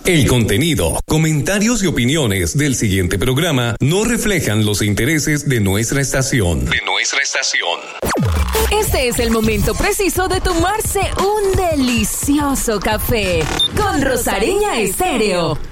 El contenido, comentarios y opiniones del siguiente programa no reflejan los intereses de nuestra estación. Este es el momento preciso de tomarse un delicioso café con Rosariña Estéreo.